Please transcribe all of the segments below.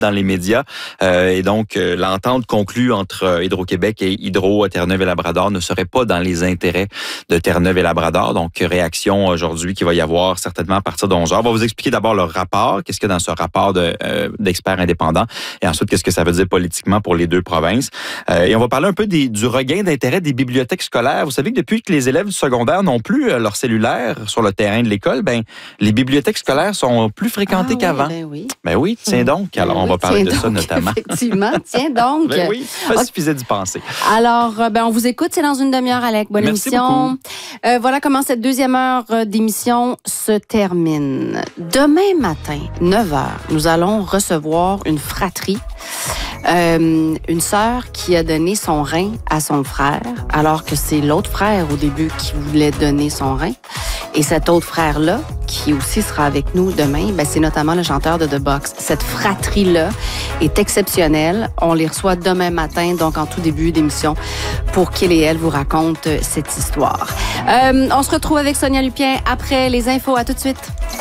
dans les médias. Et donc, l'entente conclue entre Hydro-Québec et Hydro Terre-Neuve et Labrador ne serait pas dans les intérêts de Terre-Neuve et Labrador. Donc, réaction aujourd'hui qu'il va y avoir certainement à partir de 11h. On va vous expliquer d'abord le rapport. Qu'est-ce qu'il y a dans ce rapport d'experts indépendants? Et ensuite, qu'est-ce que ça veut dire politiquement pour les deux provinces? Et on va parler un peu du regain d'intérêt des bibliothèques scolaires. Vous savez que depuis que les élèves du secondaire n'ont plus leur cellulaire sur le terrain de l'école, les bibliothèques scolaires sont plus fréquentées qu'avant. Ben oui, tiens donc. Alors, on va parler de ça notamment. Effectivement, tiens donc. Ben oui, ça suffisait d'y penser. Alors, on vous écoute, c'est dans une demi-heure, Alec. Bonne émission. Voilà comment cette deuxième heure d'émission se termine. Demain matin, 9h, nous allons recevoir une fratrie. Une sœur qui a donné son rein à son frère, alors que c'est l'autre frère au début qui voulait donner son rein. Et cet autre frère-là, qui aussi sera avec nous demain, c'est notamment le chanteur de The Box. Cette fratrie-là est exceptionnelle. On les reçoit demain matin, donc en tout début d'émission, pour qu'il et elle vous racontent cette histoire. On se retrouve avec Sonia Lupien après les infos. À tout de suite.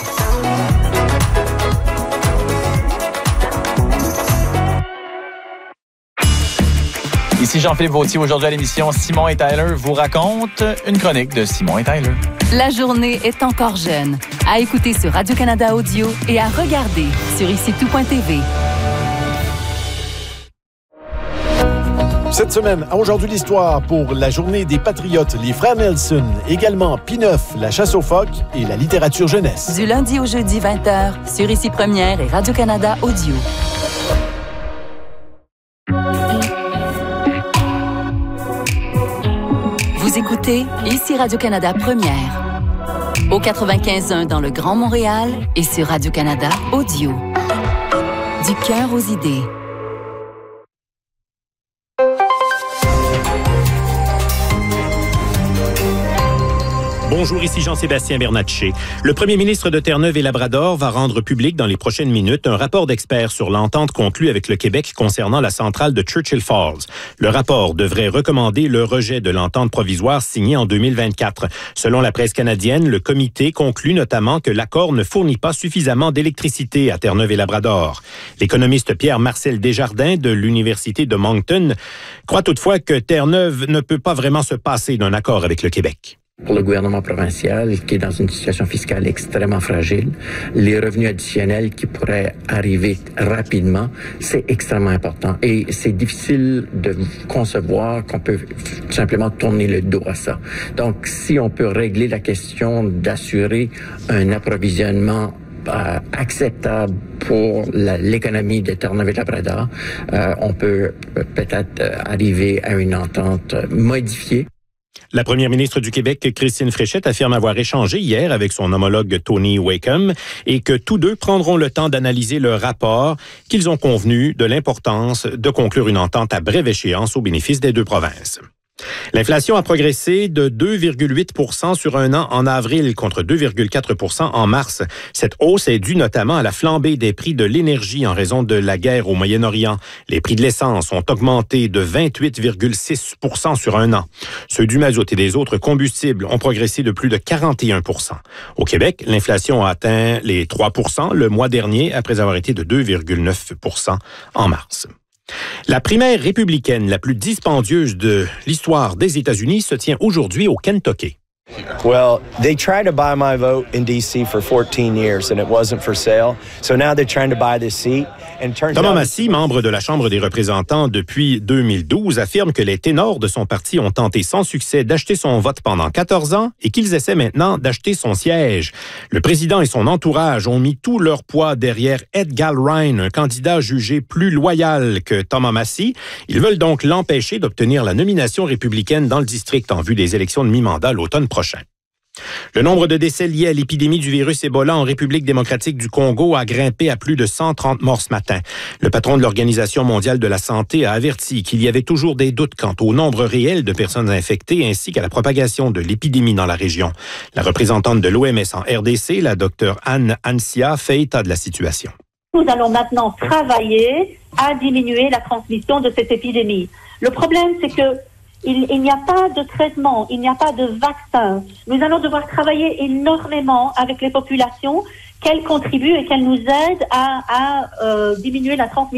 Ici Jean-Philippe Vautier. Aujourd'hui à l'émission, Simon et Tyler vous racontent une chronique de Simon et Tyler. La journée est encore jeune. À écouter sur Radio-Canada Audio et à regarder sur icitout.tv. Cette semaine, à Aujourd'hui l'Histoire, pour la journée des Patriotes, les Frères Nelson, également P9, la chasse aux phoques et la littérature jeunesse. Du lundi au jeudi 20h, sur Ici Première et Radio-Canada Audio. Vous écoutez Ici Radio-Canada Première. Au 95.1 dans le Grand Montréal et sur Radio-Canada Audio. Du cœur aux idées. Bonjour, ici Jean-Sébastien Bernatchez. Le premier ministre de Terre-Neuve et Labrador va rendre public dans les prochaines minutes un rapport d'experts sur l'entente conclue avec le Québec concernant la centrale de Churchill Falls. Le rapport devrait recommander le rejet de l'entente provisoire signée en 2024. Selon la presse canadienne, le comité conclut notamment que l'accord ne fournit pas suffisamment d'électricité à Terre-Neuve et Labrador. L'économiste Pierre-Marcel Desjardins de l'Université de Moncton croit toutefois que Terre-Neuve ne peut pas vraiment se passer d'un accord avec le Québec. Pour le gouvernement provincial, qui est dans une situation fiscale extrêmement fragile, les revenus additionnels qui pourraient arriver rapidement, c'est extrêmement important. Et c'est difficile de concevoir qu'on peut tout simplement tourner le dos à ça. Donc, si on peut régler la question d'assurer un approvisionnement acceptable pour l'économie de Terre-Neuve et Labrador, on peut peut-être arriver à une entente modifiée. La première ministre du Québec, Christine Fréchette, affirme avoir échangé hier avec son homologue Tony Wakeham et que tous deux prendront le temps d'analyser le rapport, qu'ils ont convenu de l'importance de conclure une entente à brève échéance au bénéfice des deux provinces. L'inflation a progressé de 2,8 % sur un an en avril contre 2,4 % en mars. Cette hausse est due notamment à la flambée des prix de l'énergie en raison de la guerre au Moyen-Orient. Les prix de l'essence ont augmenté de 28,6 % sur un an. Ceux du mazout et des autres combustibles ont progressé de plus de 41 %. Au Québec, l'inflation a atteint les 3 % le mois dernier après avoir été de 2,9 % en mars. La primaire républicaine la plus dispendieuse de l'histoire des États-Unis se tient aujourd'hui au Kentucky. Well, they tried to buy my vote in D.C. for 14 years and it wasn't for sale. So now they're trying to buy this seat. Thomas Massie, membre de la Chambre des représentants depuis 2012, affirme que les ténors de son parti ont tenté sans succès d'acheter son vote pendant 14 ans et qu'ils essaient maintenant d'acheter son siège. Le président et son entourage ont mis tout leur poids derrière Ed Gallrein, un candidat jugé plus loyal que Thomas Massie. Ils veulent donc l'empêcher d'obtenir la nomination républicaine dans le district en vue des élections de mi-mandat l'automne prochain. Le nombre de décès liés à l'épidémie du virus Ebola en République démocratique du Congo a grimpé à plus de 130 morts ce matin. Le patron de l'Organisation mondiale de la santé a averti qu'il y avait toujours des doutes quant au nombre réel de personnes infectées ainsi qu'à la propagation de l'épidémie dans la région. La représentante de l'OMS en RDC, la Dr Anne Ancia, fait état de la situation. Nous allons maintenant travailler à diminuer la transmission de cette épidémie. Le problème, c'est que il n'y a pas de traitement, il n'y a pas de vaccin. Nous allons devoir travailler énormément avec les populations, qu'elles contribuent et qu'elles nous aident à diminuer la transmission.